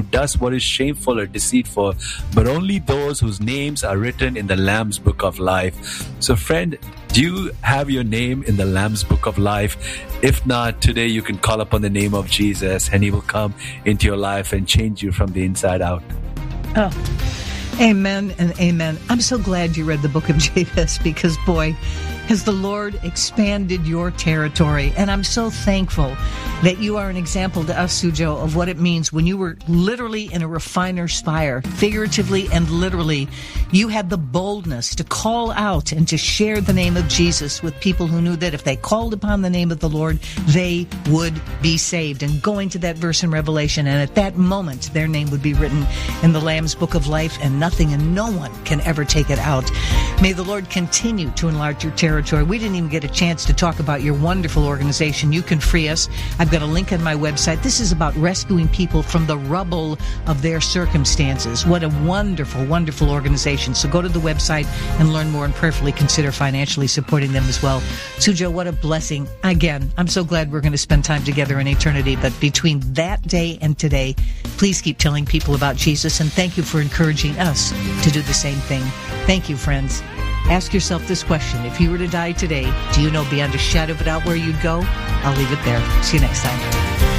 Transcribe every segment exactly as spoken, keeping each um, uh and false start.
does what is shameful or deceitful, but only those whose names are written in the Lamb's book of life. So friend, do you have your name in the Lamb's book of life? If not, today you can call upon the name of Jesus and he will come into your life and change you from the inside out. Oh, amen and amen. I'm so glad you read the book of Jabez, because boy, has the Lord expanded your territory. And I'm so thankful that you are an example to us, Suzhou, of what it means when you were literally in a refiner's fire, figuratively and literally. You had the boldness to call out and to share the name of Jesus with people who knew that if they called upon the name of the Lord, they would be saved. And going to that verse in Revelation, and at that moment, their name would be written in the Lamb's book of life, and nothing and no one can ever take it out. May the Lord continue to enlarge your territory. We didn't even get a chance to talk about your wonderful organization, You Can Free Us. I've got a link on my website. This is about rescuing people from the rubble of their circumstances. What a wonderful, wonderful organization. So go to the website and learn more, and prayerfully consider financially supporting them as well. Suzhou, what a blessing. Again, I'm so glad we're going to spend time together in eternity. But between that day and today, please keep telling people about Jesus, and thank you for encouraging us to do the same thing. Thank you, friends. Ask yourself this question. If you were to die today, do you know beyond a shadow of a doubt where you'd go? I'll leave it there. See you next time.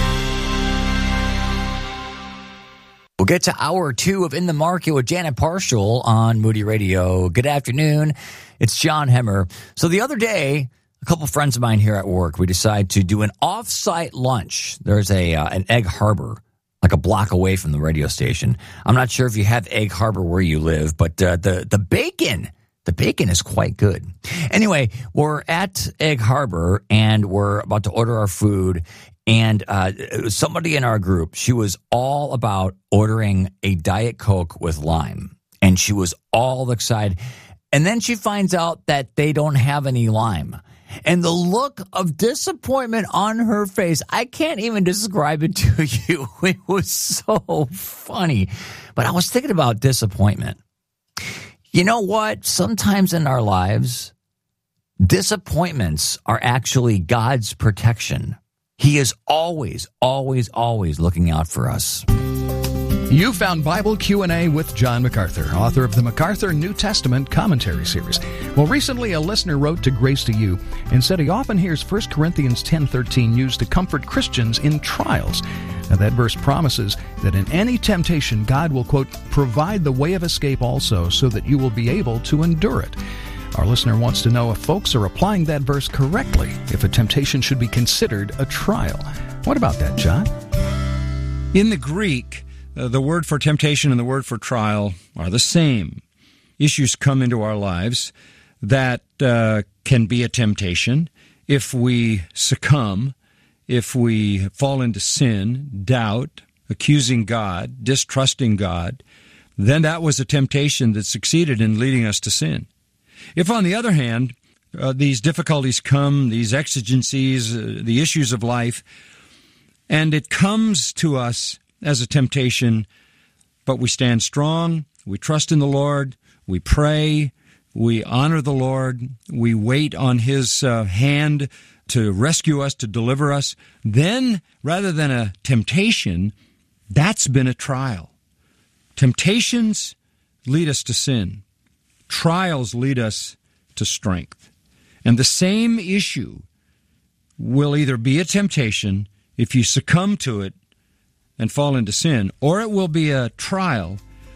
We'll get to hour two of In the Market with Janet Parshall on Moody Radio. Good afternoon. It's John Hemmer. So the other day, a couple friends of mine here at work, we decided to do an off-site lunch. There's a uh, an Egg Harbor, like a block away from the radio station. I'm not sure if you have Egg Harbor where you live, but uh, the, the bacon... The bacon is quite good. Anyway, we're at Egg Harbor, and we're about to order our food, and uh, somebody in our group, she was all about ordering a Diet Coke with lime, and she was all excited. And then she finds out that they don't have any lime. And the look of disappointment on her face, I can't even describe it to you. It was so funny. But I was thinking about disappointment. You know what? Sometimes in our lives, disappointments are actually God's protection. He is always, always, always looking out for us. You found Bible Q and A with John MacArthur, author of the MacArthur New Testament Commentary Series. Well, recently a listener wrote to Grace to You and said he often hears First Corinthians ten thirteen used to comfort Christians in trials. Now, that verse promises that in any temptation, God will, quote, provide the way of escape also, so that you will be able to endure it. Our listener wants to know if folks are applying that verse correctly, if a temptation should be considered a trial. What about that, John? In the Greek, uh, the word for temptation and the word for trial are the same. Issues come into our lives that uh, can be a temptation if we succumb, if we fall into sin, doubt, accusing God, distrusting God. Then that was a temptation that succeeded in leading us to sin. If, on the other hand, uh, these difficulties come, these exigencies, uh, the issues of life, and it comes to us as a temptation, but we stand strong, we trust in the Lord, we pray, we honor the Lord, we wait on His uh, hand to rescue us, to deliver us, then, rather than a temptation, that's been a trial. Temptations lead us to sin. Trials lead us to strength. And the same issue will either be a temptation if you succumb to it and fall into sin, or it will be a trial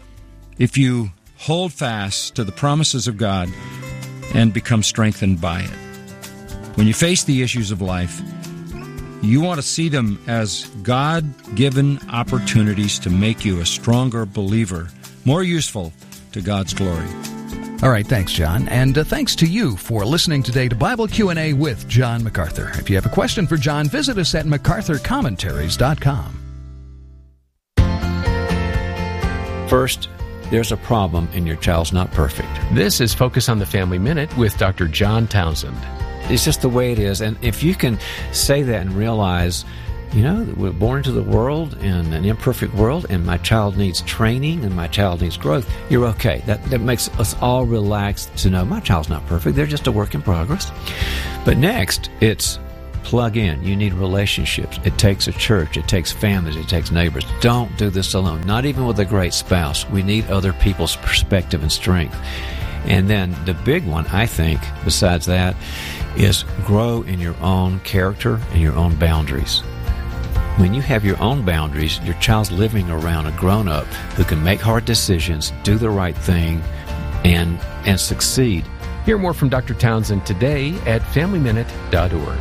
if you hold fast to the promises of God and become strengthened by it. When you face the issues of life, you want to see them as God-given opportunities to make you a stronger believer, more useful to God's glory. All right, thanks, John. And uh, thanks to you for listening today to Bible Q and A with John MacArthur. If you have a question for John, visit us at macarthur commentaries dot com. First, there's a problem and your child's not perfect. This is Focus on the Family Minute with Doctor John Townsend. It's just the way it is. And if you can say that and realize, you know, that we're born into the world in an imperfect world, and my child needs training and my child needs growth, you're okay. That, that makes us all relaxed to know my child's not perfect. They're just a work in progress. But next, it's plug in. You need relationships. It takes a church. It takes families. It takes neighbors. Don't do this alone. Not even with a great spouse. We need other people's perspective and strength. And then the big one, I think, besides that, is grow in your own character and your own boundaries. When you have your own boundaries, your child's living around a grown-up who can make hard decisions, do the right thing, and and succeed. Hear more from Doctor Townsend today at family minute dot org.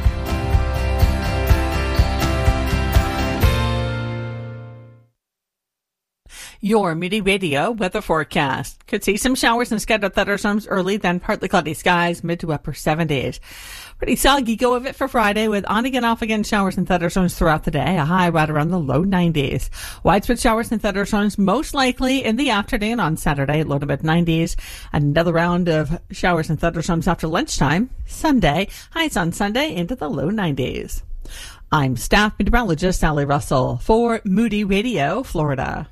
Your Moody Radio weather forecast. Could see some showers and scattered thunderstorms early, then partly cloudy skies, mid to upper seventies. Pretty soggy go of it for Friday with on again, off again showers and thunderstorms throughout the day, a high right around the low nineties. Widespread showers and thunderstorms most likely in the afternoon on Saturday, low to mid nineties. Another round of showers and thunderstorms after lunchtime, Sunday, highs on Sunday into the low nineties. I'm staff meteorologist Sally Russell for Moody Radio, Florida.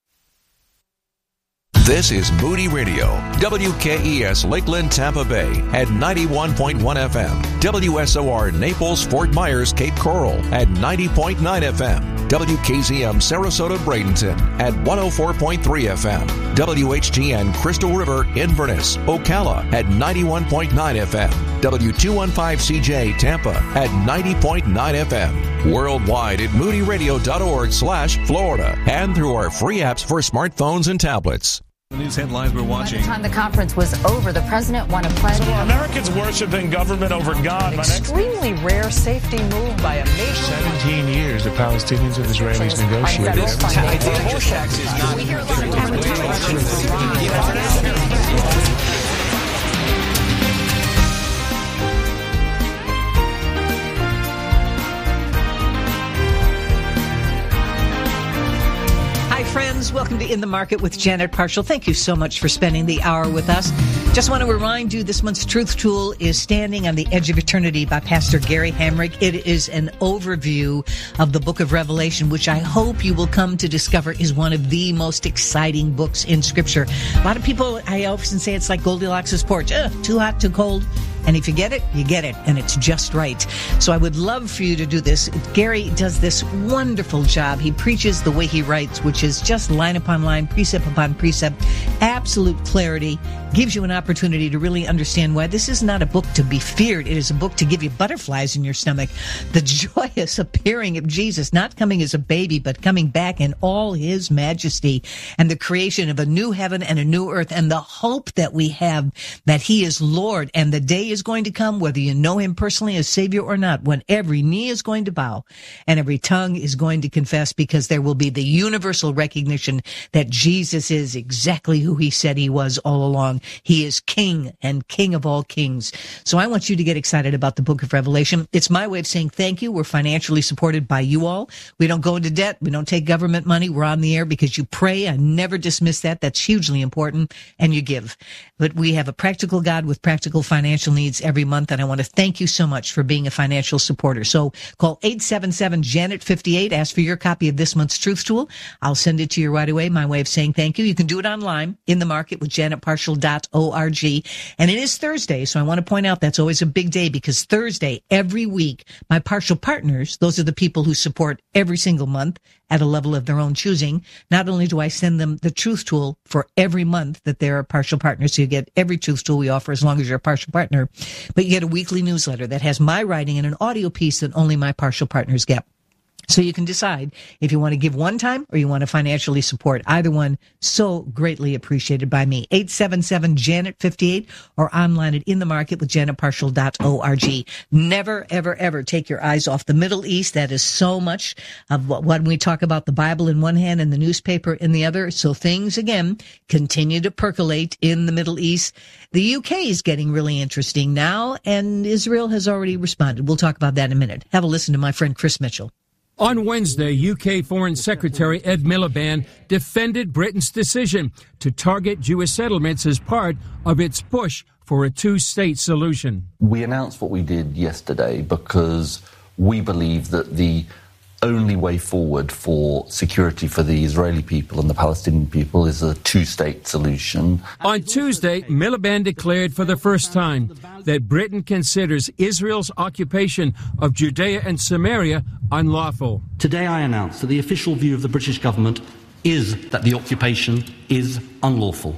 This is Moody Radio, W K E S Lakeland, Tampa Bay at ninety-one point one F M, W S O R Naples, Fort Myers, Cape Coral at ninety point nine F M, W K Z M Sarasota, Bradenton at one oh four point three F M, W H G N Crystal River, Inverness, Ocala at ninety-one point nine F M, W two fifteen C J Tampa at ninety point nine F M, worldwide at moody radio dot org slash Florida, and through our free apps for smartphones and tablets. The news headlines we're watching. By the time the conference was over, the president won a pledge. So are Americans worshiping government over God? An extremely rare safety move by a nation. Seventeen years the Palestinians and Israelis negotiated. This tax is not. We hear a lot of advertising. Friends, welcome to In the Market with Janet Parshall. Thank you so much for spending the hour with us. Just want to remind you this month's Truth Tool is Standing on the Edge of Eternity by Pastor Gary Hamrick. It is an overview of the book of Revelation, which I hope you will come to discover is one of the most exciting books in Scripture. A lot of people, I often say it's like Goldilocks' porch. Ugh, too hot, too cold. And if you get it, you get it, and it's just right. So I would love for you to do this. Gary does this wonderful job. He preaches the way he writes, which is just line upon line, precept upon precept, absolute clarity, gives you an opportunity to really understand why this is not a book to be feared. It is a book to give you butterflies in your stomach. The joyous appearing of Jesus, not coming as a baby, but coming back in all his majesty, and the creation of a new heaven and a new earth, and the hope that we have that he is Lord, and the day is going to come, whether you know him personally as Savior or not, when every knee is going to bow and every tongue is going to confess, because there will be the universal recognition that Jesus is exactly who he said he was all along. He is King and King of all kings. So I want you to get excited about the book of Revelation. It's my way of saying thank you. We're financially supported by you all. We don't go into debt. We don't take government money. We're on the air because you pray. I never dismiss that. That's hugely important. And you give. But we have a practical God with practical financial needs every month, and I want to thank you so much for being a financial supporter. So call eight seven seven Janet fifty-eight. Ask for your copy of this month's Truth Tool. I'll send it to you right away. My way of saying thank you. You can do it online, in the market with janet parshall dot org. And it is Thursday, so I want to point out that's always a big day, because Thursday, every week, my Parshall partners, those are the people who support every single month at a level of their own choosing. Not only do I send them the Truth Tool for every month that they're a Parshall partner, so you get every Truth Tool we offer as long as you're a Parshall partner, but you get a weekly newsletter that has my writing and an audio piece that only my Parshall partners get. So you can decide if you want to give one time or you want to financially support. Either one, so greatly appreciated by me. eight seven seven Janet fifty-eight or online at in the market with janet parshall dot org. Never, ever, ever take your eyes off the Middle East. That is so much of what, when we talk about the Bible in one hand and the newspaper in the other. So things, again, continue to percolate in the Middle East. The U K is getting really interesting now, and Israel has already responded. We'll talk about that in a minute. Have a listen to my friend Chris Mitchell. On Wednesday, U K Foreign Secretary Ed Miliband defended Britain's decision to target Jewish settlements as part of its push for a two-state solution. We announced what we did yesterday because we believe that the only way forward for security for the Israeli people and the Palestinian people is a two-state solution. On Tuesday, Miliband declared for the first time that Britain considers Israel's occupation of Judea and Samaria unlawful. Today I announce that the official view of the British government is that the occupation is unlawful.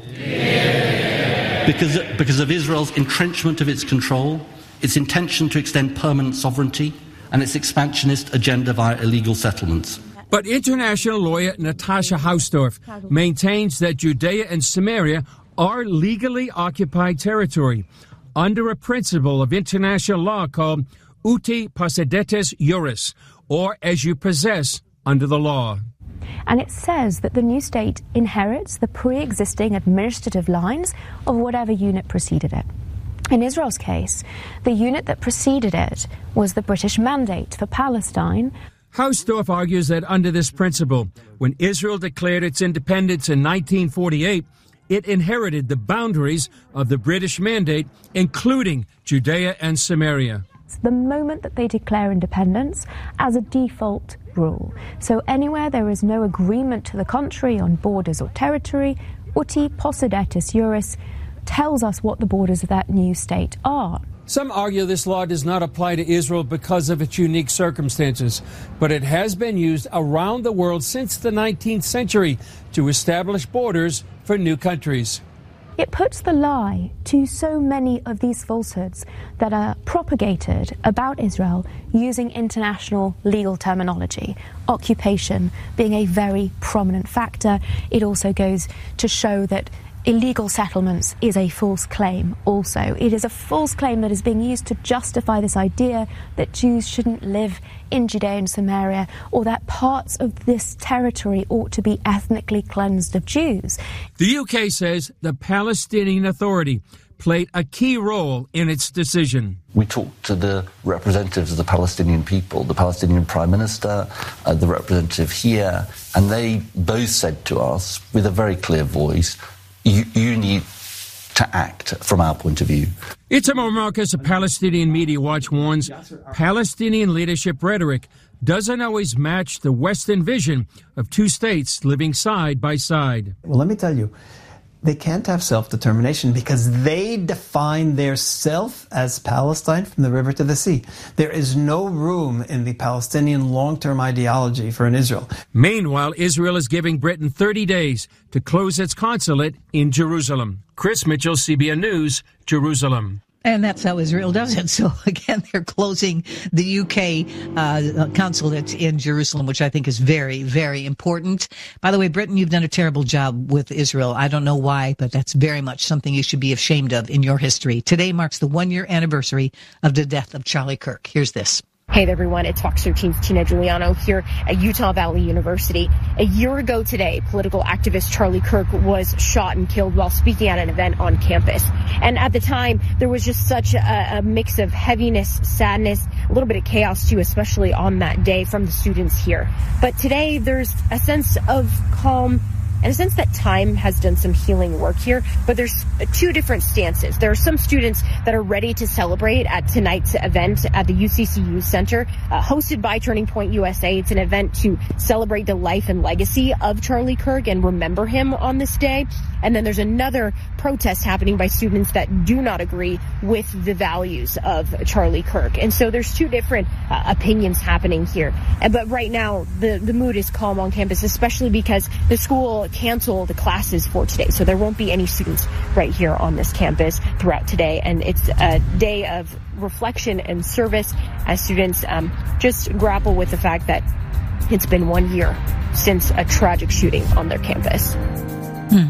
Yeah. Because, because of Israel's entrenchment of its control, its intention to extend permanent sovereignty, and its expansionist agenda via illegal settlements. But international lawyer Natasha Hausdorff maintains that Judea and Samaria are legally occupied territory under a principle of international law called uti possidetis juris, or as you possess under the law. And it says that the new state inherits the pre-existing administrative lines of whatever unit preceded it. In Israel's case, the unit that preceded it was the British Mandate for Palestine. Hausdorff argues that under this principle, when Israel declared its independence in nineteen forty-eight, it inherited the boundaries of the British Mandate, including Judea and Samaria. The moment that they declare independence as a default rule. So anywhere there is no agreement to the contrary on borders or territory, uti possidetis juris tells us what the borders of that new state are. Some argue this law does not apply to Israel because of its unique circumstances, but it has been used around the world since the nineteenth century to establish borders for new countries. It puts the lie to so many of these falsehoods that are propagated about Israel using international legal terminology, occupation being a very prominent factor. It also goes to show that illegal settlements is a false claim also. It is a false claim that is being used to justify this idea that Jews shouldn't live in Judea and Samaria, or that parts of this territory ought to be ethnically cleansed of Jews. The U K says the Palestinian Authority played a key role in its decision. We talked to the representatives of the Palestinian people, the Palestinian Prime Minister, uh, the representative here, and they both said to us with a very clear voice, You, you need to act from our point of view. Itamar Marcus of Palestinian Media Watch warns Palestinian leadership rhetoric doesn't always match the Western vision of two states living side by side. Well, let me tell you, they can't have self-determination because they define their self as Palestine from the river to the sea. There is no room in the Palestinian long-term ideology for an Israel. Meanwhile, Israel is giving Britain thirty days to close its consulate in Jerusalem. Chris Mitchell, C B N News, Jerusalem. And that's how Israel does it. So, again, they're closing the U K uh, consulate in Jerusalem, which I think is very, very important. By the way, Britain, you've done a terrible job with Israel. I don't know why, but that's very much something you should be ashamed of in your history. Today marks the one-year anniversary of the death of Charlie Kirk. Here's this. Hey there, everyone. It's Fox thirteen's Tina Giuliano here at Utah Valley University. A year ago today, political activist Charlie Kirk was shot and killed while speaking at an event on campus. And at the time, there was just such a, a mix of heaviness, sadness, a little bit of chaos too, especially on that day from the students here. But today, there's a sense of calm and a sense that time has done some healing work here, but there's two different stances. There are some students that are ready to celebrate at tonight's event at the U C C U Center, uh, hosted by Turning Point U S A. It's an event to celebrate the life and legacy of Charlie Kirk and remember him on this day. And then there's another protest happening by students that do not agree with the values of Charlie Kirk. And so there's two different uh, opinions happening here. And, but right now, the, the mood is calm on campus, especially because the school canceled the classes for today. So there won't be any students right here on this campus throughout today. And it's a day of reflection and service as students um, just grapple with the fact that it's been one year since a tragic shooting on their campus. Hmm.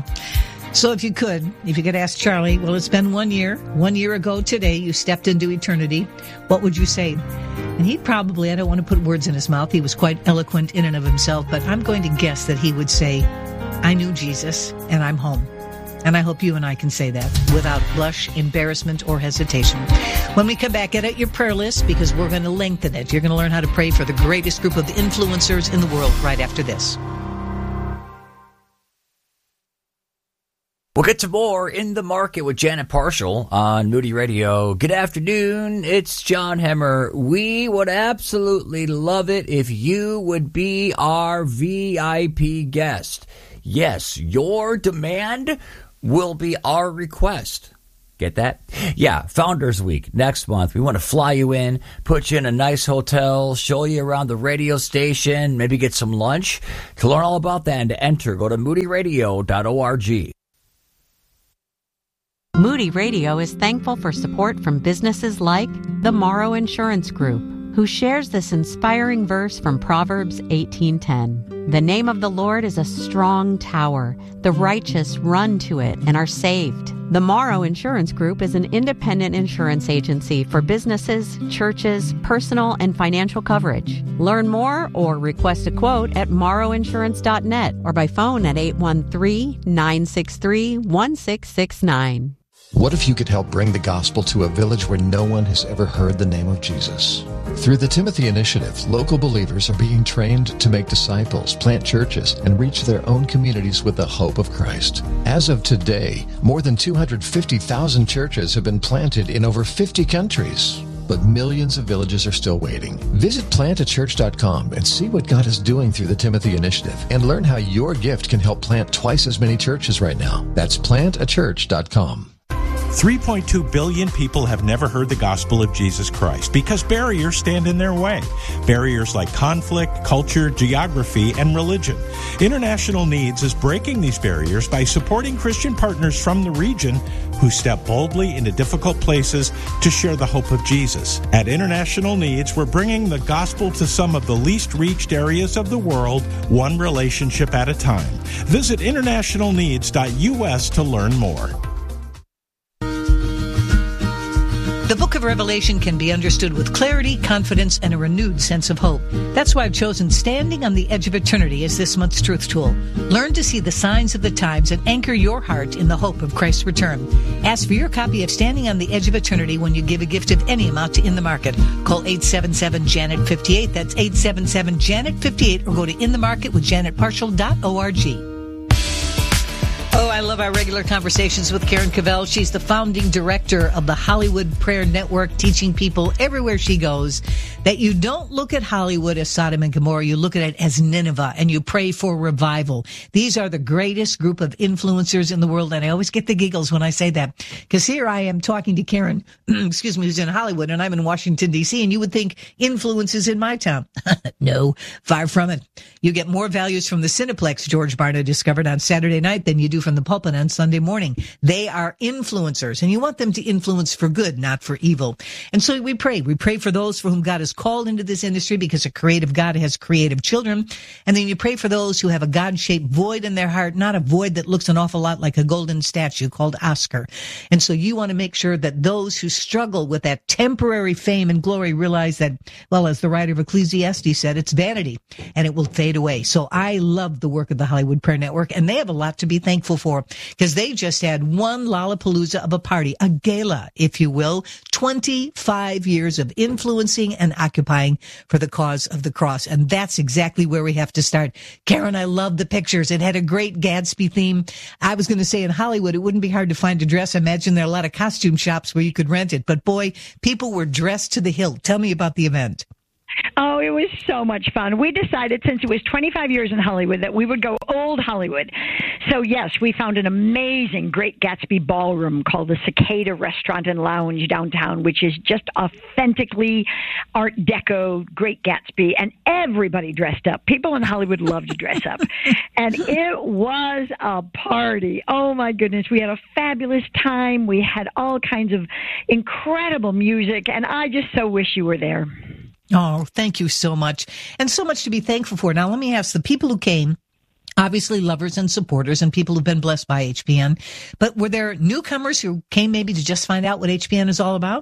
So if you could, if you could ask Charlie, well, it's been one year. One year ago today, you stepped into eternity. What would you say? And he'd probably, I don't want to put words in his mouth. He was quite eloquent in and of himself, but I'm going to guess that he would say, I knew Jesus and I'm home. And I hope you and I can say that without blush, embarrassment, or hesitation. When we come back, get out your prayer list because we're going to lengthen it. You're going to learn how to pray for the greatest group of influencers in the world right after this. We'll get to more In the Market with Janet Parshall on Moody Radio. Good afternoon. It's John Hemmer. We would absolutely love it if you would be our V I P guest. Yes, your demand will be our request. Get that? Yeah, Founders Week next month. We want to fly you in, put you in a nice hotel, show you around the radio station, maybe get some lunch. To learn all about that and to enter, go to moody radio dot org. Moody Radio is thankful for support from businesses like the Morrow Insurance Group, who shares this inspiring verse from Proverbs eighteen ten. The name of the Lord is a strong tower. The righteous run to it and are saved. The Morrow Insurance Group is an independent insurance agency for businesses, churches, personal, and financial coverage. Learn more or request a quote at morrow insurance dot net or by phone at eight one three, nine six three, one six six nine. What if you could help bring the gospel to a village where no one has ever heard the name of Jesus? Through the Timothy Initiative, local believers are being trained to make disciples, plant churches, and reach their own communities with the hope of Christ. As of today, more than two hundred fifty thousand churches have been planted in over fifty countries. But millions of villages are still waiting. Visit plant a church dot com and see what God is doing through the Timothy Initiative and learn how your gift can help plant twice as many churches right now. That's plant a church dot com. three point two billion people have never heard the gospel of Jesus Christ because barriers stand in their way. Barriers like conflict, culture, geography, and religion. International Needs is breaking these barriers by supporting Christian partners from the region who step boldly into difficult places to share the hope of Jesus. At International Needs, we're bringing the gospel to some of the least reached areas of the world, one relationship at a time. Visit international needs dot U S to learn more. The book of Revelation can be understood with clarity, confidence, and a renewed sense of hope. That's why I've chosen Standing on the Edge of Eternity as this month's truth tool. Learn to see the signs of the times and anchor your heart in the hope of Christ's return. Ask for your copy of Standing on the Edge of Eternity when you give a gift of any amount to In the Market. Call eight seven seven, Janet fifty-eight. That's eight seven seven, Janet fifty-eight, or go to in the market with janet parshall dot org. Oh, I love our regular conversations with Karen Cavell. She's the founding director of the Hollywood Prayer Network, teaching people everywhere she goes that you don't look at Hollywood as Sodom and Gomorrah. You look at it as Nineveh, and you pray for revival. These are the greatest group of influencers in the world, and I always get the giggles when I say that, because here I am talking to Karen, excuse me, who's in Hollywood, and I'm in Washington, D C, and you would think influence is in my town. No, far from it. You get more values from the Cineplex, George Barna discovered on Saturday night, than you do from the pulpit on Sunday morning. They are influencers, and you want them to influence for good, not for evil. And so we pray. We pray for those for whom God has called into this industry, because a creative God has creative children. And then you pray for those who have a God-shaped void in their heart, not a void that looks an awful lot like a golden statue called Oscar. And so you want to make sure that those who struggle with that temporary fame and glory realize that, well, as the writer of Ecclesiastes said, it's vanity and it will fade away. So I love the work of the Hollywood Prayer Network, and they have a lot to be thankful for, because they just had one Lollapalooza of a party, a gala, if you will, twenty-five years of influencing and occupying for the cause of the cross. And that's exactly where we have to start. Karen, I love the pictures. It had a great Gatsby theme. I was going to say in Hollywood, it wouldn't be hard to find a dress. I imagine there are a lot of costume shops where you could rent it. But boy, people were dressed to the hilt. Tell me about the event. Oh, it was so much fun. We decided, since it was twenty-five years in Hollywood, that we would go old Hollywood. So, yes, we found an amazing Great Gatsby ballroom called the Cicada Restaurant and Lounge downtown, which is just authentically Art Deco Great Gatsby, and everybody dressed up. People in Hollywood love to dress up. And it was a party. Oh, my goodness. We had a fabulous time. We had all kinds of incredible music, and I just so wish you were there. Oh, thank you so much. And so much to be thankful for. Now, let me ask the people who came, obviously lovers and supporters and people who've been blessed by H P N, but were there newcomers who came maybe to just find out what H P N is all about?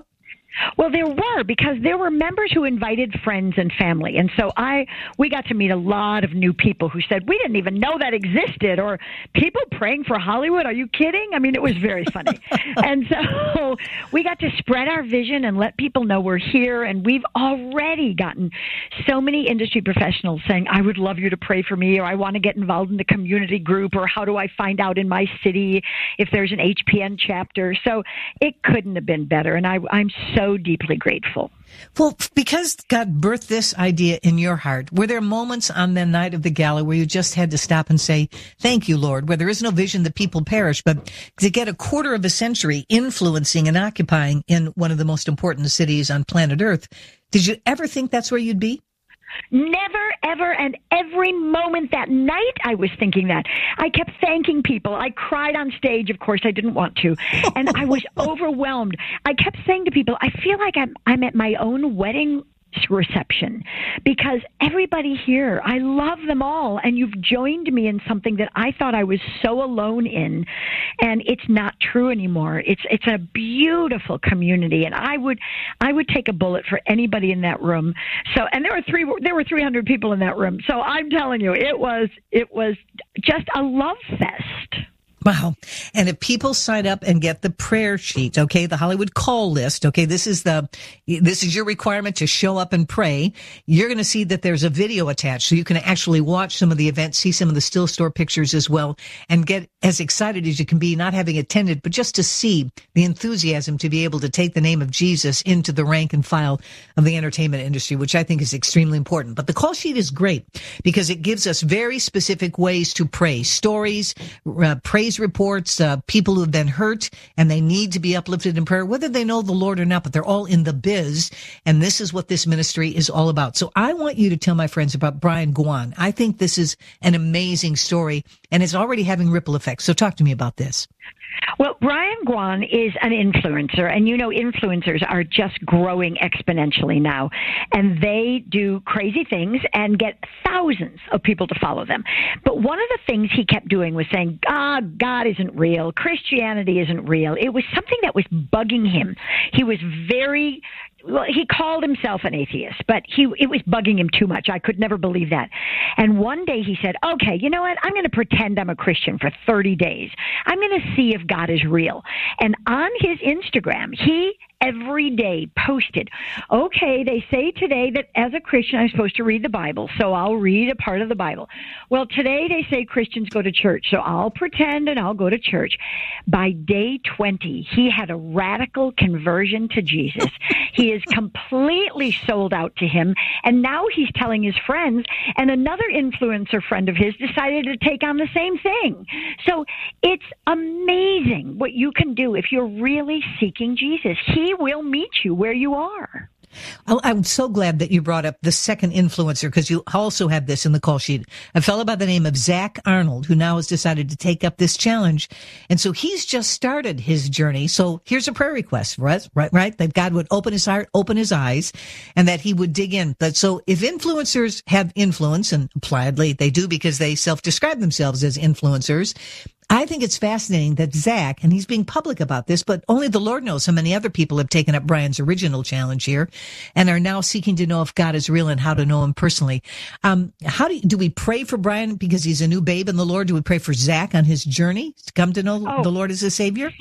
Well, there were, because there were members who invited friends and family. And so I, we got to meet a lot of new people who said, we didn't even know that existed, or people praying for Hollywood. Are you kidding? I mean, it was very funny. And so we got to spread our vision and let people know we're here. And we've already gotten so many industry professionals saying, I would love you to pray for me, or I want to get involved in the community group, or how do I find out in my city if there's an H P N chapter? So it couldn't have been better. And I, I'm so deeply grateful. Well, because God birthed this idea in your heart, were there moments on the night of the gala where you just had to stop and say, thank you, Lord, where there is no vision that people perish, but to get a quarter of a century influencing and occupying in one of the most important cities on planet Earth, did you ever think that's where you'd be? Never, ever, and every moment that night I was thinking that. I kept thanking people. I cried on stage. Of course, I didn't want to. And I was overwhelmed. I kept saying to people, I feel like I'm, I'm at my own wedding reception, because everybody here, I love them all, and you've joined me in something that I thought I was so alone in, and it's not true anymore. It's it's a beautiful community, and I would I would take a bullet for anybody in that room. So, and there were three there were three hundred people in that room. So I'm telling you, it was it was just a love fest. Wow. And if people sign up and get the prayer sheet, okay, the Hollywood call list, okay, this is the, this is your requirement to show up and pray. You're going to see that there's a video attached, so you can actually watch some of the events, see some of the still store pictures as well, and get as excited as you can be, not having attended, but just to see the enthusiasm to be able to take the name of Jesus into the rank and file of the entertainment industry, which I think is extremely important. But the call sheet is great because it gives us very specific ways to pray, stories, uh, praise reports, uh, people who have been hurt and they need to be uplifted in prayer, whether they know the Lord or not, but they're all in the biz. And this is what this ministry is all about. So I want you to tell my friends about Brian Guan. I think this is an amazing story and it's already having ripple effects. So talk to me about this. Well, Brian Guan is an influencer, and you know influencers are just growing exponentially now, and they do crazy things and get thousands of people to follow them. But one of the things he kept doing was saying, ah, God isn't real, Christianity isn't real. It was something that was bugging him. He was very... Well, he called himself an atheist, but he it was bugging him too much. I could never believe that. And one day he said, okay, you know what? I'm going to pretend I'm a Christian for thirty days. I'm going to see if God is real. And on his Instagram, he every day posted, okay, they say today that as a Christian I'm supposed to read the Bible, so I'll read a part of the Bible. Well, today they say Christians go to church, so I'll pretend and I'll go to church. By day twenty, he had a radical conversion to Jesus. He is completely sold out to him, and now he's telling his friends, and another influencer friend of his decided to take on the same thing. So it's amazing what you can do if you're really seeking Jesus. He will meet you where you are. I'm so glad that you brought up the second influencer, because you also have this in the call sheet. A fellow by the name of Zach Arnold, who now has decided to take up this challenge. And so he's just started his journey. So here's a prayer request, right? Right, right? That God would open his heart, open his eyes, and that he would dig in. But so if influencers have influence, and impliedly they do because they self-describe themselves as influencers, I think it's fascinating that Zach, and he's being public about this, but only the Lord knows how many other people have taken up Brian's original challenge here and are now seeking to know if God is real and how to know him personally. Um, how do you, do we pray for Brian because he's a new babe in the Lord? Do we pray for Zach on his journey to come to know oh. the Lord as a Savior?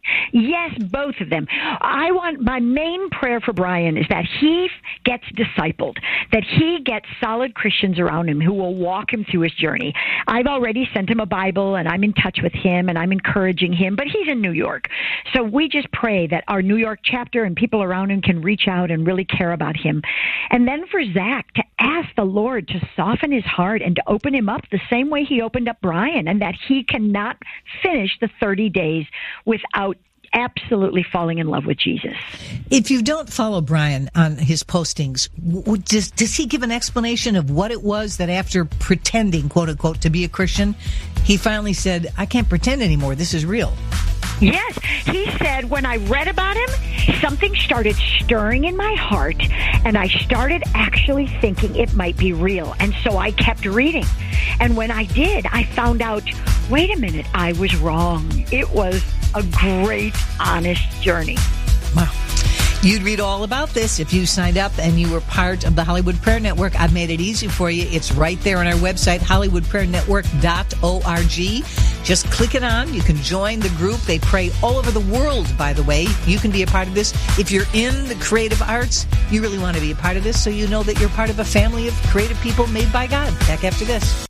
Yes, both of them. I want, my main prayer for Brian is that he gets discipled, that he gets solid Christians around him who will walk him through his journey. I've already sent him a Bible, and I'm in touch with him, and I'm encouraging him, but he's in New York. So we just pray that our New York chapter and people around him can reach out and really care about him. And then for Zach to ask the Lord to soften his heart and to open him up the same way he opened up Brian, and that he cannot finish the thirty days without absolutely falling in love with Jesus. If you don't follow Brian on his postings, does, does he give an explanation of what it was that after pretending, quote unquote, to be a Christian, he finally said, I can't pretend anymore, this is real? Yes, he said when I read about him, something started stirring in my heart, and I started actually thinking it might be real. And so I kept reading. And when I did, I found out, wait a minute, I was wrong. It was a great, honest journey. Wow. You'd read all about this if you signed up and you were part of the Hollywood Prayer Network. I've made it easy for you. It's right there on our website, hollywood prayer network dot org. Just click it on. You can join the group. They pray all over the world, by the way. You can be a part of this. If you're in the creative arts, you really want to be a part of this so you know that you're part of a family of creative people made by God. Back after this.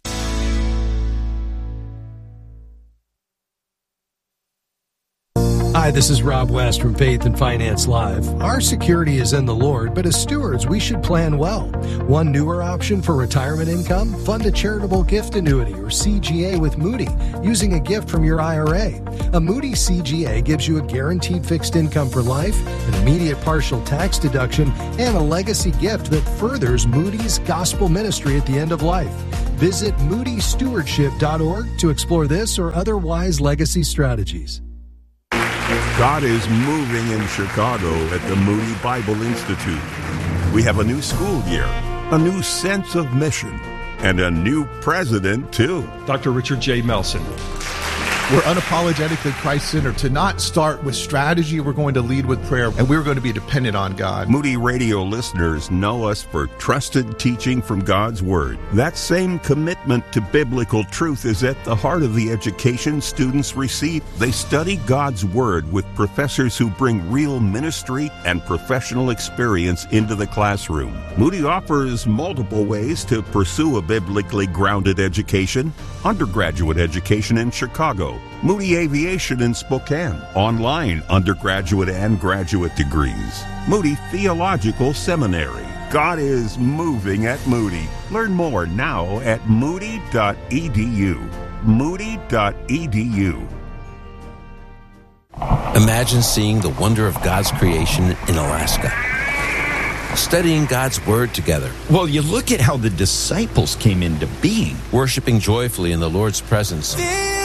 Hi, this is Rob West from Faith and Finance Live. Our security is in the Lord, but as stewards, we should plan well. One newer option for retirement income? Fund a charitable gift annuity, or C G A, with Moody, using a gift from your I R A. A Moody C G A gives you a guaranteed fixed income for life, an immediate partial tax deduction, and a legacy gift that furthers Moody's gospel ministry at the end of life. Visit moody stewardship dot org to explore this or other wise legacy strategies. God is moving in Chicago at the Moody Bible Institute. We have a new school year, a new sense of mission, and a new president, too. Doctor Richard J. Melson. We're unapologetically Christ-centered. To not start with strategy, we're going to lead with prayer, and we're going to be dependent on God. Moody Radio listeners know us for trusted teaching from God's Word. That same commitment to biblical truth is at the heart of the education students receive. They study God's Word with professors who bring real ministry and professional experience into the classroom. Moody offers multiple ways to pursue a biblically grounded education. Undergraduate education in Chicago, Moody Aviation in Spokane, online undergraduate and graduate degrees, Moody Theological Seminary. God is moving at Moody. Learn more now at moody dot e d u. moody dot e d u. Imagine seeing the wonder of God's creation in Alaska. Studying God's Word together. Well, you look at how the disciples came into being. Worshiping joyfully in the Lord's presence.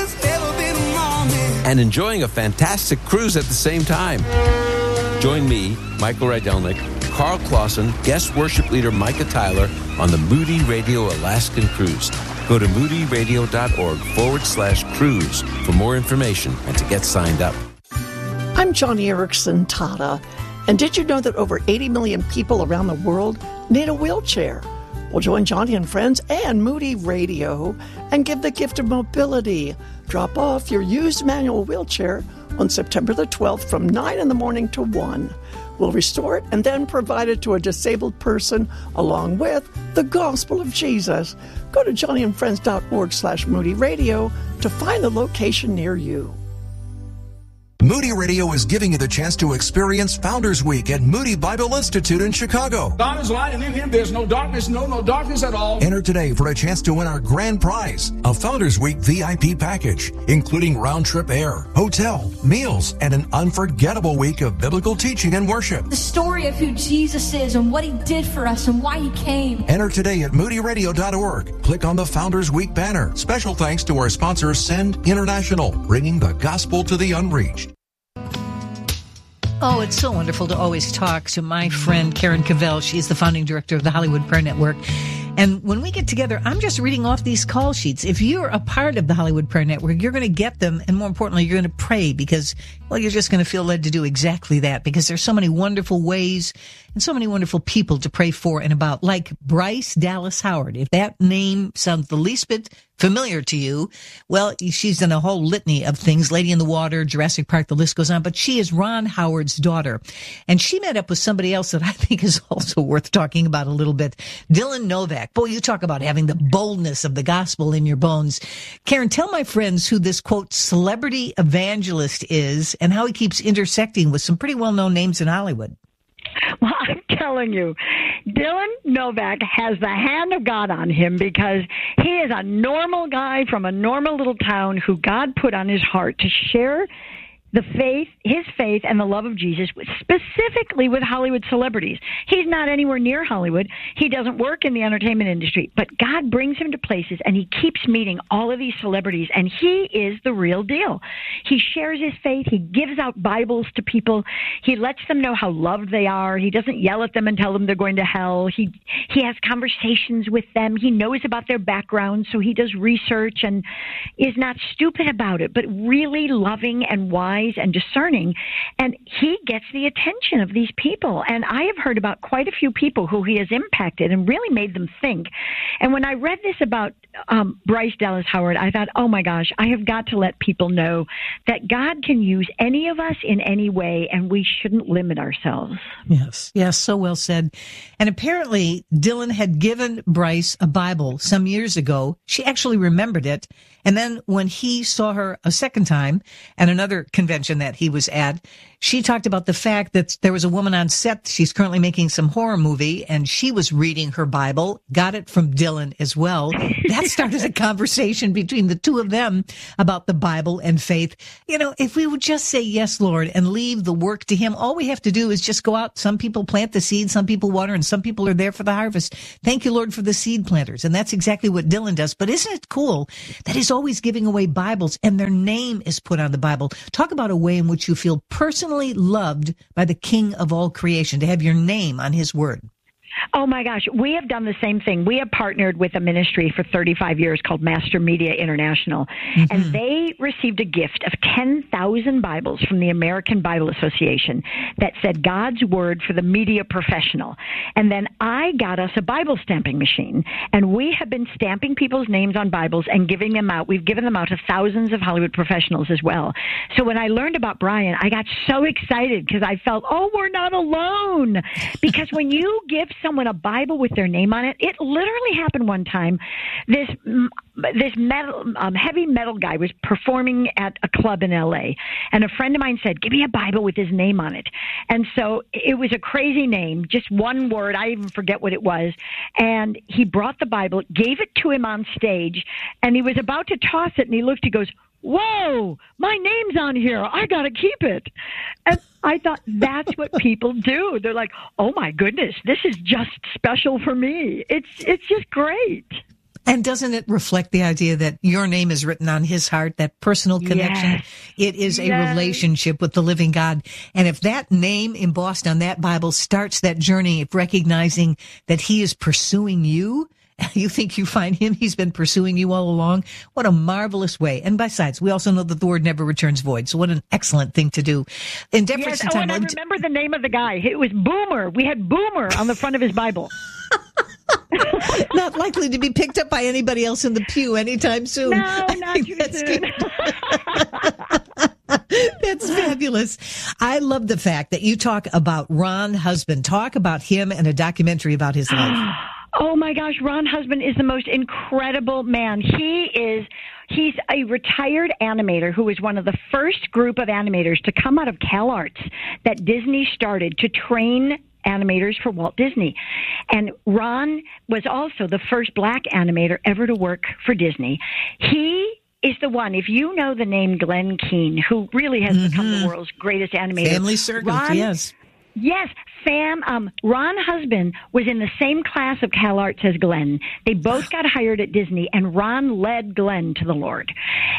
And enjoying a fantastic cruise at the same time. Join me, Michael Rydelnik, Carl Clausen, guest worship leader Micah Tyler on the Moody Radio Alaskan Cruise. Go to moody radio dot org forward slash cruise for more information and to get signed up. I'm Johnny Erickson Tata. And did you know that over eighty million people around the world need a wheelchair? Well, join Johnny and friends and Moody Radio and give the gift of mobility. Drop off your used manual wheelchair on September the twelfth from nine in the morning to one. We'll restore it and then provide it to a disabled person along with the gospel of Jesus. Go to johnny and friends dot org slash Moody Radio to find the location near you. Moody Radio is giving you the chance to experience Founders Week at Moody Bible Institute in Chicago. God is light, and in Him there's no darkness, no, no darkness at all. Enter today for a chance to win our grand prize, a Founders Week V I P package, including round-trip air, hotel, meals, and an unforgettable week of biblical teaching and worship. The story of who Jesus is and what He did for us and why He came. Enter today at moody radio dot org. Click on the Founders Week banner. Special thanks to our sponsor, Send International, bringing the gospel to the unreached. Oh, it's so wonderful to always talk to my friend Karen Cavell. She's the founding director of the Hollywood Prayer Network. And when we get together, I'm just reading off these call sheets. If you're a part of the Hollywood Prayer Network, you're going to get them. And more importantly, you're going to pray because, well, you're just going to feel led to do exactly that because there's so many wonderful ways and so many wonderful people to pray for and about, like Bryce Dallas Howard. If that name sounds the least bit familiar to you, well, she's done a whole litany of things, Lady in the Water, Jurassic Park, the list goes on, but she is Ron Howard's daughter. And she met up with somebody else that I think is also worth talking about a little bit, Dylan Novak. Boy, you talk about having the boldness of the gospel in your bones. Karen, tell my friends who this, quote, celebrity evangelist is and how he keeps intersecting with some pretty well-known names in Hollywood. Well, I'm telling you, Dylan Novak has the hand of God on him because he is a normal guy from a normal little town who God put on his heart to share the faith, his faith, and the love of Jesus, specifically with Hollywood celebrities. He's not anywhere near Hollywood. He doesn't work in the entertainment industry, but God brings him to places, and he keeps meeting all of these celebrities, and he is the real deal. He shares his faith. He gives out Bibles to people. He lets them know how loved they are. He doesn't yell at them and tell them they're going to hell. He he has conversations with them. He knows about their background, so he does research and is not stupid about it, but really loving and wise wise and discerning, and he gets the attention of these people. And I have heard about quite a few people who he has impacted and really made them think. And when I read this about um, Bryce Dallas Howard, I thought, oh my gosh, I have got to let people know that God can use any of us in any way, and we shouldn't limit ourselves. Yes, yes, so well said. And apparently, Dylan had given Bryce a Bible some years ago. She actually remembered it. And then when he saw her a second time at another convention that he was at, she talked about the fact that there was a woman on set. She's currently making some horror movie, and she was reading her Bible, got it from Dylan as well. That started a conversation between the two of them about the Bible and faith. You know, if we would just say, yes, Lord, and leave the work to him, all we have to do is just go out. Some people plant the seed, some people water, and some people are there for the harvest. Thank you, Lord, for the seed planters. And that's exactly what Dylan does. But isn't it cool that he's always giving away Bibles and their name is put on the Bible? Talk about a way in which you feel personally loved by the King of all creation, to have your name on his word. Oh my gosh, we have done the same thing. We have partnered with a ministry for thirty-five years called Master Media International, mm-hmm. and they received a gift of ten thousand Bibles from the American Bible Association that said God's word for the media professional. And then I got us a Bible stamping machine, and we have been stamping people's names on Bibles and giving them out. We've given them out to thousands of Hollywood professionals as well. So when I learned about Brian, I got so excited because I felt, oh, we're not alone. Because when you give someone a Bible with their name on it, it literally happened one time. This this metal, um, heavy metal guy was performing at a club in L A, and a friend of mine said, give me a Bible with his name on it. And so it was a crazy name, just one word. I even forget what it was. And he brought the Bible, gave it to him on stage, and he was about to toss it, and he looked, he goes, whoa, my name's on here. I got to keep it. And I thought, that's what people do. They're like, oh my goodness, this is just special for me. It's it's just great. And doesn't it reflect the idea that your name is written on his heart, that personal connection? Yes. It is a yes. relationship with the living God. And if that name embossed on that Bible starts that journey of recognizing that he is pursuing you, you think you find him, he's been pursuing you all along. What a marvelous way. And besides, we also know that the word never returns void. So what an excellent thing to do. In deference yes. to oh, time, and I remember the name of the guy. It was Boomer. We had Boomer on the front of his Bible. Not likely to be picked up by anybody else in the pew anytime soon. No, not too that's soon. That's fabulous. I love the fact that you talk about Ron Husband. Talk about him and a documentary about his life. Oh my gosh, Ron Husband is the most incredible man. He is, he's a retired animator who was one of the first group of animators to come out of CalArts that Disney started to train animators for Walt Disney. And Ron was also the first black animator ever to work for Disney. He is the one, if you know the name Glenn Keane, who really has mm-hmm. become the world's greatest animator. Family Circus, Ron, yes. Yes, Sam, um, Ron Husband was in the same class of CalArts as Glenn. They both got hired at Disney, and Ron led Glenn to the Lord,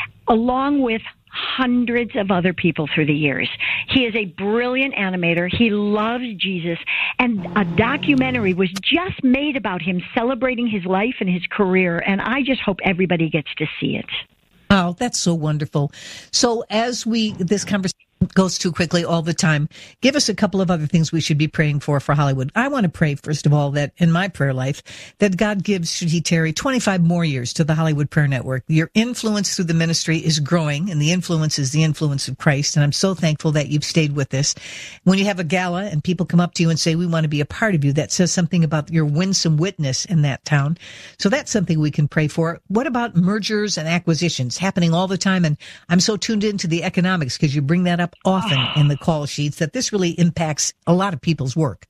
along with hundreds of other people through the years. He is a brilliant animator. He loves Jesus, and a documentary was just made about him, celebrating his life and his career, and I just hope everybody gets to see it. Oh, that's so wonderful. So as we, this conversation goes too quickly all the time, give us a couple of other things we should be praying for for Hollywood. I want to pray, first of all, that in my prayer life, that God gives, should he tarry, twenty-five more years to the Hollywood Prayer Network. Your influence through the ministry is growing, and the influence is the influence of Christ, and I'm so thankful that you've stayed with us. When you have a gala and people come up to you and say, we want to be a part of you, that says something about your winsome witness in that town. So that's something we can pray for. What about mergers and acquisitions happening all the time? And I'm so tuned into the economics because you bring that up often in the call sheets, that this really impacts a lot of people's work.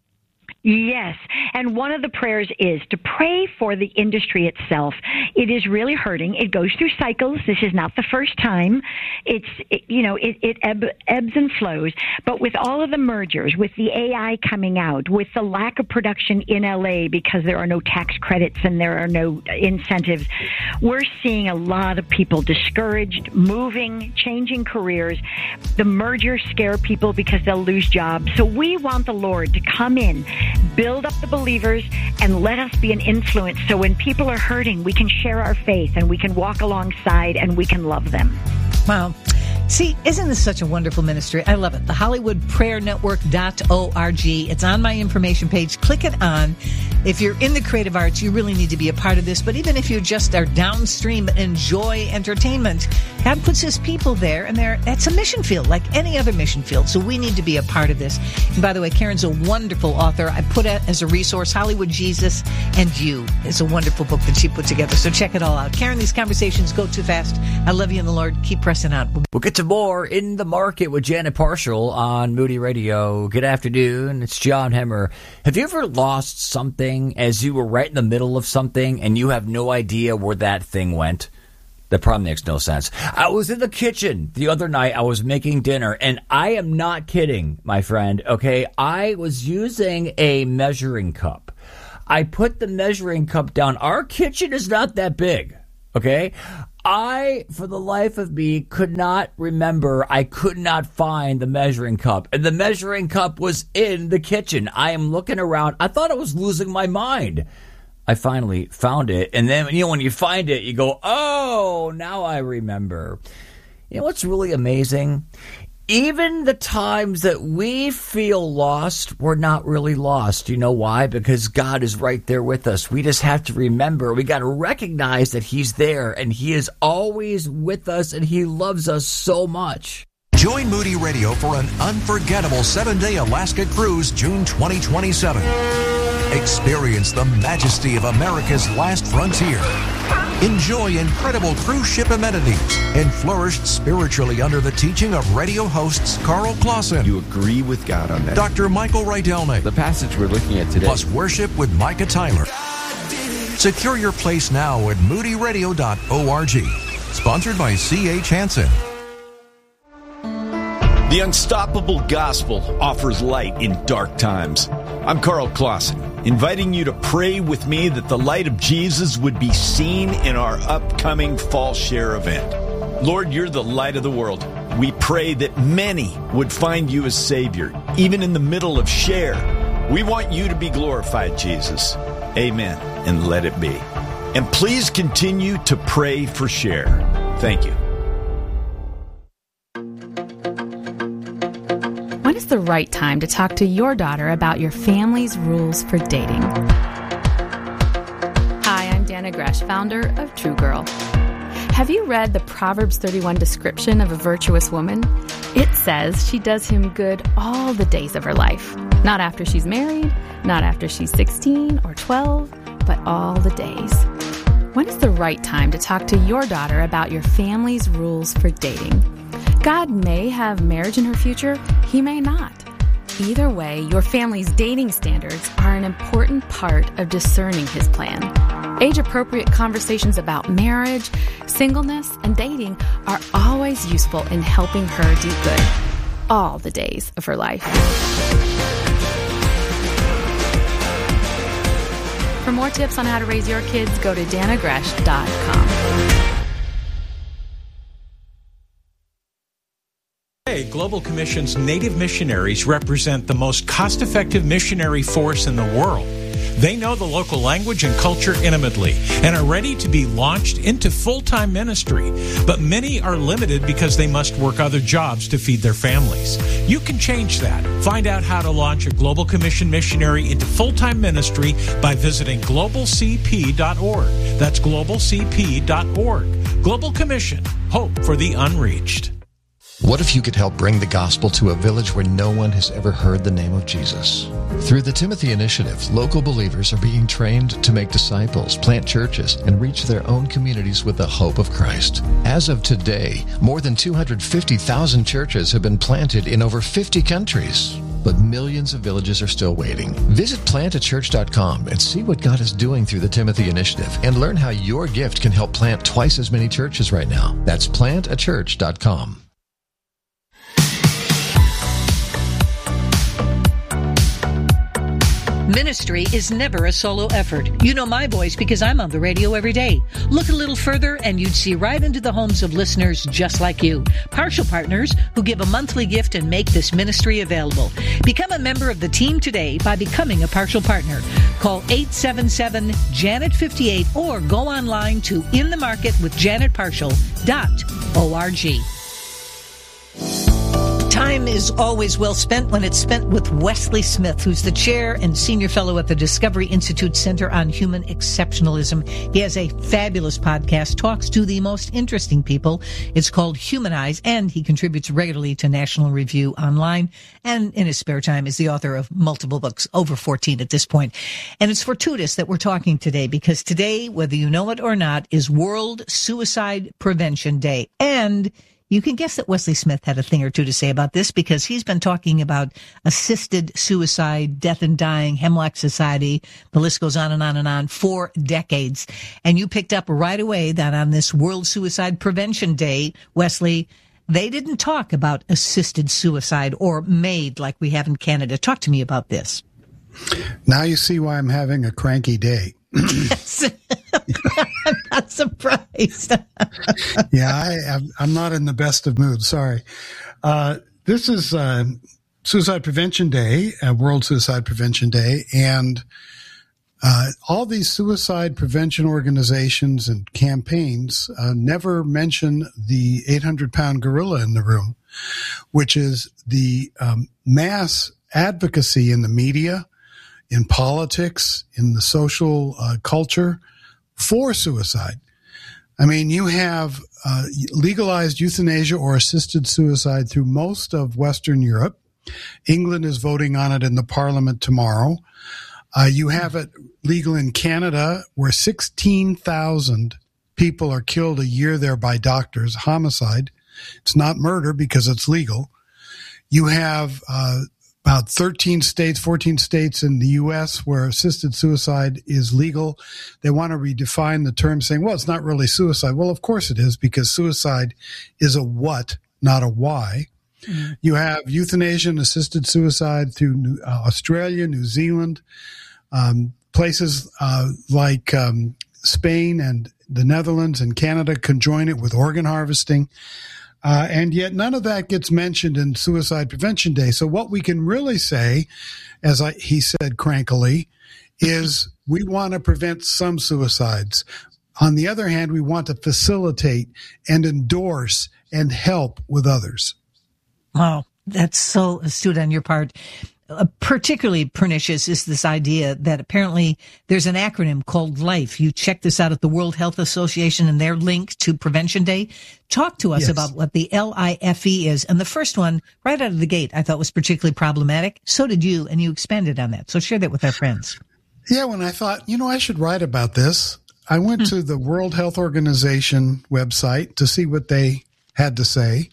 Yes, and one of the prayers is to pray for the industry itself. It is really hurting. It goes through cycles. This is not the first time. It's, it, you know, it, it ebb, ebbs and flows. But with all of the mergers, with the A I coming out, with the lack of production in L A because there are no tax credits and there are no incentives, we're seeing a lot of people discouraged, moving, changing careers. The mergers scare people because they'll lose jobs. So we want the Lord to come in, build up the believers, and let us be an influence so when people are hurting, we can share our faith and we can walk alongside and we can love them. Wow. See, isn't this such a wonderful ministry? I love it. The Hollywood Prayer Network dot org. It's on my information page. Click it on. If you're in the creative arts, you really need to be a part of this. But even if you just are downstream, enjoy entertainment, God puts his people there, and they're, that's a mission field like any other mission field. So we need to be a part of this. And by the way, Karen's a wonderful author. I put it as a resource, Hollywood Jesus and You. It's a wonderful book that she put together. So check it all out. Karen, these conversations go too fast. I love you in the Lord. Keep pressing on. We'll get to more In the Market with Janet Parshall on Moody Radio. Good afternoon. It's John Hemmer. Have you ever lost something as you were right in the middle of something and you have no idea where that thing went? That probably makes no sense. I was in the kitchen the other night. I was making dinner, and I am not kidding, my friend, okay? I was using a measuring cup. I put the measuring cup down. Our kitchen is not that big, okay? I, for the life of me, could not remember. I could not find the measuring cup. And the measuring cup was in the kitchen. I am looking around. I thought I was losing my mind. I finally found it. And then, you know, when you find it, you go, oh, now I remember. You know what's really amazing? Even the times that we feel lost, we're not really lost. You know why? Because God is right there with us. We just have to remember, we got to recognize that he's there, and he is always with us, and he loves us so much. Join Moody Radio for an unforgettable seven-day Alaska cruise June twenty twenty-seven. Experience the majesty of America's last frontier. Enjoy incredible cruise ship amenities and flourish spiritually under the teaching of radio hosts Carl Clausen. You agree with God on that? Doctor Michael Rydelnik. The passage we're looking at today. Plus worship with Micah Tyler. Secure your place now at moody radio dot org. Sponsored by C H Hansen. The Unstoppable Gospel offers light in dark times. I'm Carl Clausen, inviting you to pray with me that the light of Jesus would be seen in our upcoming Fall Share event. Lord, you're the light of the world. We pray that many would find you as Savior, even in the middle of Share. We want you to be glorified, Jesus. Amen, and let it be. And please continue to pray for Share. Thank you. When is the right time to talk to your daughter about your family's rules for dating? Hi, I'm Dana Gresh, founder of True Girl. Have you read the Proverbs thirty-one description of a virtuous woman? It says she does him good all the days of her life. Not after she's married, not after she's sixteen or twelve, but all the days. When is the right time to talk to your daughter about your family's rules for dating? God may have marriage in her future, he may not. Either way, your family's dating standards are an important part of discerning his plan. Age-appropriate conversations about marriage, singleness, and dating are always useful in helping her do good all the days of her life. For more tips on how to raise your kids, go to dana gresh dot com. Global Commission's Native missionaries represent the most cost-effective missionary force in the world. They know the local language and culture intimately and are ready to be launched into full-time ministry. But many are limited because they must work other jobs to feed their families. You can change that. Find out how to launch a Global Commission missionary into full-time ministry by visiting global c p dot org. That's global c p dot org. Global Commission. Hope for the unreached. What if you could help bring the gospel to a village where no one has ever heard the name of Jesus? Through the Timothy Initiative, local believers are being trained to make disciples, plant churches, and reach their own communities with the hope of Christ. As of today, more than two hundred fifty thousand churches have been planted in over fifty countries. But millions of villages are still waiting. Visit plant a church dot com and see what God is doing through the Timothy Initiative and learn how your gift can help plant twice as many churches right now. That's plant a church dot com. Ministry is never a solo effort. You know my voice because I'm on the radio every day. Look a little further and you'd see right into the homes of listeners just like you. Partial partners who give a monthly gift and make this ministry available. Become a member of the team today by becoming a partial partner. Call eight seven seven, Janet fifty-eight or go online to in the market with janet partial dot org. Time is always well spent when it's spent with Wesley Smith, who's the chair and senior fellow at the Discovery Institute Center on Human Exceptionalism. He has a fabulous podcast, talks to the most interesting people. It's called Humanize, and he contributes regularly to National Review Online, and in his spare time is the author of multiple books, over fourteen at this point. And it's fortuitous that we're talking today, because today, whether you know it or not, is World Suicide Prevention Day. And you can guess that Wesley Smith had a thing or two to say about this, because he's been talking about assisted suicide, death and dying, Hemlock Society, the list goes on and on and on, for decades. And you picked up right away that on this World Suicide Prevention Day, Wesley, they didn't talk about assisted suicide or MAID like we have in Canada. Talk to me about this. Now you see why I'm having a cranky day. Yes. I'm not surprised. yeah, I, I'm not in the best of moods. Sorry. Uh, this is uh, Suicide Prevention Day, uh, World Suicide Prevention Day, and uh, all these suicide prevention organizations and campaigns uh, never mention the eight hundred pound gorilla in the room, which is the um, mass advocacy in the media, in politics, in the social uh, culture for suicide. I mean, you have uh, legalized euthanasia or assisted suicide through most of Western Europe. England is voting on it in the parliament tomorrow. Uh, you have it legal in Canada, where sixteen thousand people are killed a year there by doctors, homicide. It's not murder because it's legal. You have uh, about thirteen states, fourteen states in the U S where assisted suicide is legal. They want to redefine the term, saying, well, it's not really suicide. Well, of course it is, because suicide is a what, not a why. Mm-hmm. You have euthanasia and assisted suicide through New, uh, Australia, New Zealand, um, places uh, like um, Spain and the Netherlands and Canada can join it with organ harvesting. Uh, and yet none of that gets mentioned in Suicide Prevention Day. So what we can really say, as I, he said crankily, is we want to prevent some suicides. On the other hand, we want to facilitate and endorse and help with others. Wow, that's so astute on your part. Uh, particularly pernicious is this idea that apparently there's an acronym called LIFE. You check this out at the World Health Association and their link to Prevention Day. Talk to us yes. about what the L I F E is. And the first one, right out of the gate, I thought was particularly problematic. So did you, and you expanded on that. So share that with our friends. Yeah, when I thought, you know, I should write about this, I went hmm. to the World Health Organization website to see what they had to say.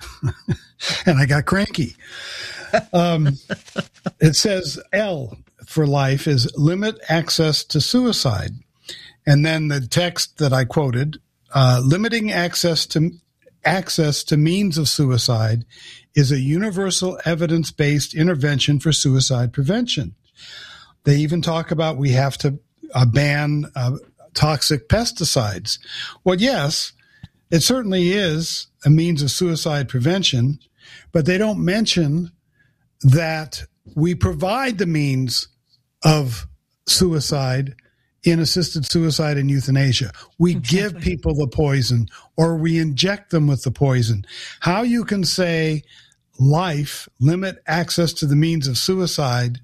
And I got cranky. Um, it says L for life is limit access to suicide. And then the text that I quoted, uh, limiting access to access to means of suicide is a universal evidence-based intervention for suicide prevention. They even talk about we have to uh, ban uh, toxic pesticides. Well, yes, it certainly is a means of suicide prevention, but they don't mention that we provide the means of suicide in assisted suicide and euthanasia. We exactly. give people the poison, or we inject them with the poison. How you can say life, limit access to the means of suicide,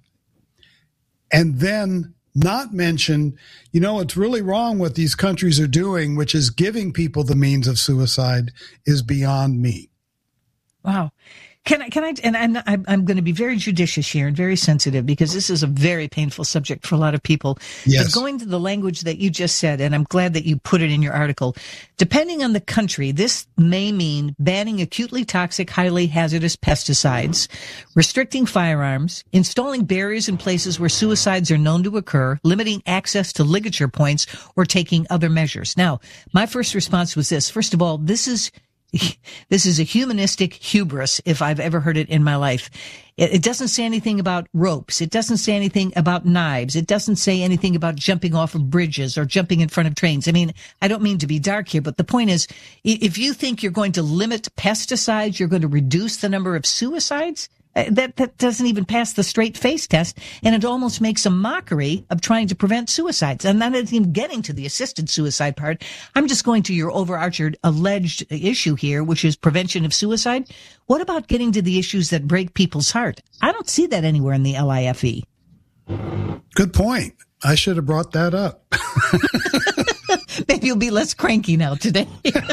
and then not mention, you know, it's really wrong what these countries are doing, which is giving people the means of suicide, is beyond me. Wow. Can I, can I, and I'm, I'm going to be very judicious here and very sensitive, because this is a very painful subject for a lot of people. Yes. But going to the language that you just said, and I'm glad that you put it in your article, depending on the country, this may mean banning acutely toxic, highly hazardous pesticides, restricting firearms, installing barriers in places where suicides are known to occur, limiting access to ligature points, or taking other measures. Now, my first response was this. First of all, this is This is a humanistic hubris, if I've ever heard it in my life. It, it doesn't say anything about ropes. It doesn't say anything about knives. It doesn't say anything about jumping off of bridges or jumping in front of trains. I mean, I don't mean to be dark here, but the point is, if you think you're going to limit pesticides, you're going to reduce the number of suicides, Uh, that that doesn't even pass the straight face test, and it almost makes a mockery of trying to prevent suicides. And that isn't even getting to the assisted suicide part. I'm just going to your overarching alleged issue here, which is prevention of suicide. What about getting to the issues that break people's heart? I don't see that anywhere in the L I F E. Good point. I should have brought that up. Maybe you'll be less cranky now today.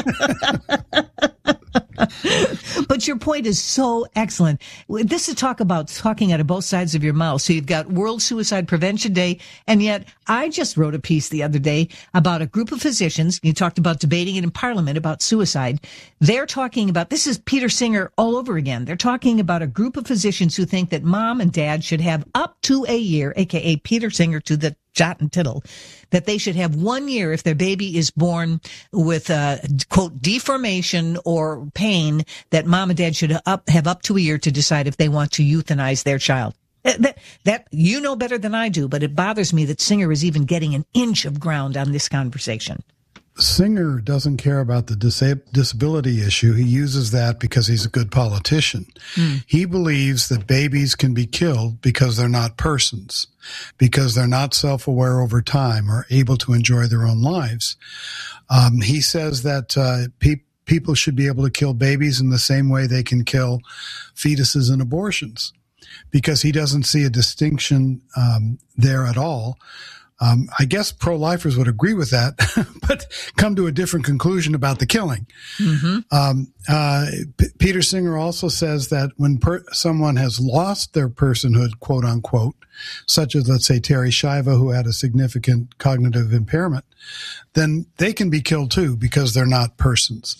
But your point is so excellent. This is talk about talking out of both sides of your mouth. So you've got World Suicide Prevention Day, and yet I just wrote a piece the other day about a group of physicians. You talked about debating it in Parliament about suicide. They're talking about, this is Peter Singer all over again. They're talking about a group of physicians who think that mom and dad should have up to a year, aka Peter Singer to the jot and tittle, that they should have one year if their baby is born with a, quote, deformation or pain, that mom and dad should up, have up to a year to decide if they want to euthanize their child. That, that you know better than I do, but it bothers me that Singer is even getting an inch of ground on this conversation. Singer doesn't care about the disab- disability issue. He uses that because he's a good politician. Mm. He believes that babies can be killed because they're not persons, because they're not self-aware over time or able to enjoy their own lives. Um, he says that uh, pe- people should be able to kill babies in the same way they can kill fetuses in abortions, because he doesn't see a distinction um, there at all. Um, I guess pro-lifers would agree with that, but come to a different conclusion about the killing. Mm-hmm. Um, uh, P- Peter Singer also says that when per- someone has lost their personhood, quote unquote, such as, let's say, Terry Shiva, who had a significant cognitive impairment, then they can be killed too because they're not persons.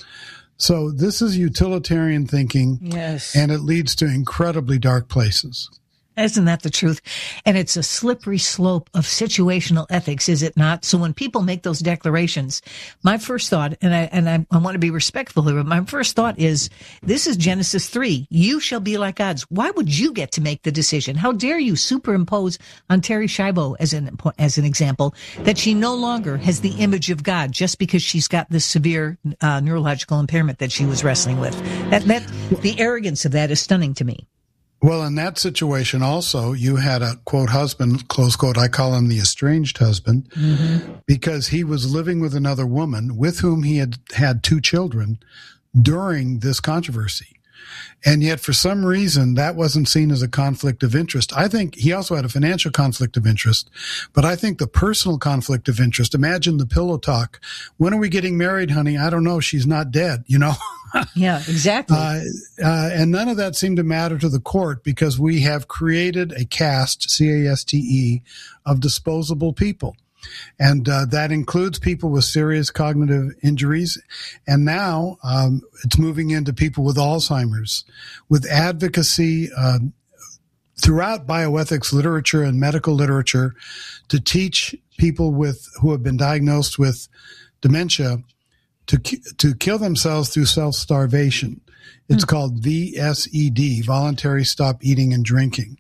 So this is utilitarian thinking, yes, and it leads to incredibly dark places. Isn't that the truth? And it's a slippery slope of situational ethics, is it not? So when people make those declarations, my first thought, and I and I, I want to be respectful here, but my first thought is, this is Genesis three. You shall be like gods. Why would you get to make the decision? How dare you superimpose on Terry Schiavo as an as an example that she no longer has the image of God just because she's got this severe uh, neurological impairment that she was wrestling with? That that the arrogance of that is stunning to me. Well, in that situation also, you had a, quote, husband, close quote, I call him the estranged husband, mm-hmm. because he was living with another woman with whom he had had two children during this controversy. And yet, for some reason, that wasn't seen as a conflict of interest. I think he also had a financial conflict of interest, but I think the personal conflict of interest, imagine the pillow talk. When are we getting married, honey? I don't know. She's not dead, you know? Yeah, exactly. Uh, uh, and none of that seemed to matter to the court because we have created a caste, C A S T E, of disposable people. And uh, that includes people with serious cognitive injuries. And now um, it's moving into people with Alzheimer's, with advocacy uh, throughout bioethics literature and medical literature to teach people with who have been diagnosed with dementia to to kill themselves through self-starvation. It's mm. called V S E D, voluntary stop eating and drinking.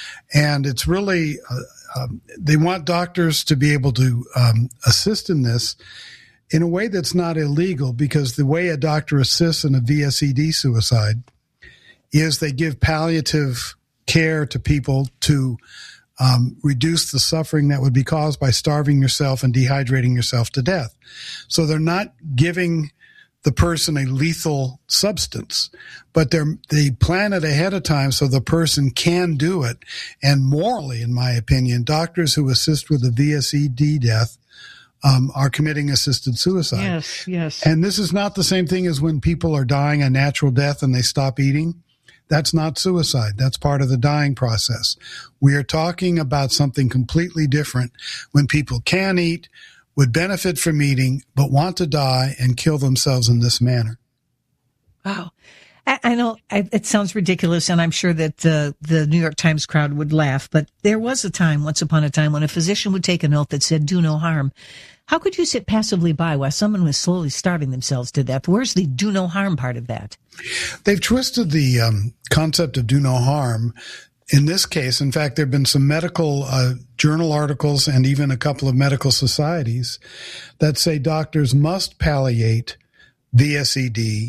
And it's really, uh, um, they want doctors to be able to um, assist in this in a way that's not illegal, because the way a doctor assists in a V S E D suicide is they give palliative care to people to um, reduce the suffering that would be caused by starving yourself and dehydrating yourself to death. So they're not giving the person a lethal substance, but they're, they plan it ahead of time so the person can do it. And morally, in my opinion, doctors who assist with a V S E D death um, are committing assisted suicide. Yes, yes. And this is not the same thing as when people are dying a natural death and they stop eating. That's not suicide. That's part of the dying process. We are talking about something completely different when people can eat, would benefit from eating, but want to die and kill themselves in this manner. Wow. I, I know I, it sounds ridiculous, and I'm sure that uh, the New York Times crowd would laugh, but there was a time, once upon a time, when a physician would take an oath that said, do no harm. How could you sit passively by while someone was slowly starving themselves to death? Where's the do no harm part of that? They've twisted the um, concept of do no harm. In this case, in fact, there have been some medical uh, journal articles and even a couple of medical societies that say doctors must palliate V S E D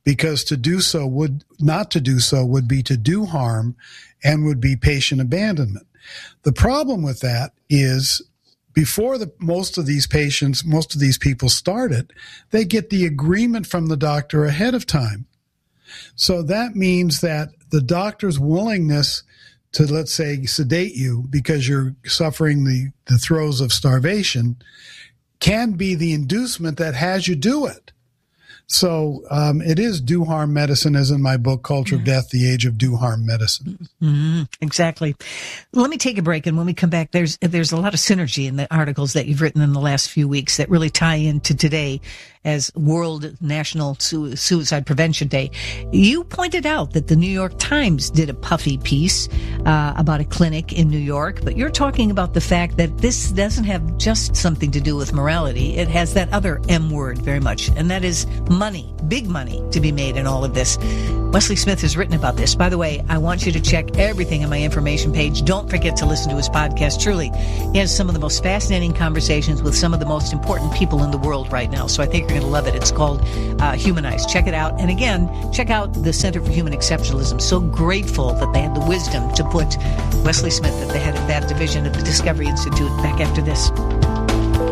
because to do so would, not to do so would be to do harm and would be patient abandonment. The problem with that is before the, most of these patients, most of these people started, they get the agreement from the doctor ahead of time. So that means that the doctor's willingness to, let's say, sedate you because you're suffering the, the throes of starvation can be the inducement that has you do it. So um, it is do-harm medicine, as in my book, Culture of Death, The Age of Do-Harm Medicine. Mm-hmm. Exactly. Let me take a break, and when we come back, there's there's a lot of synergy in the articles that you've written in the last few weeks that really tie into today as World National Su- Suicide Prevention Day. You pointed out that the New York Times did a puffy piece uh, about a clinic in New York, but you're talking about the fact that this doesn't have just something to do with morality. It has that other M word very much, and that is money, big money to be made in all of this. Wesley Smith has written about this. By the way, I want you to check everything on my information page. Don't forget to listen to his podcast. Truly, he has some of the most fascinating conversations with some of the most important people in the world right now. So I think you're going to love it. It's called uh, Humanize. Check it out. And again, check out the Center for Human Exceptionalism. So grateful that they had the wisdom to put Wesley Smith at the head of that division of the Discovery Institute. Back after this.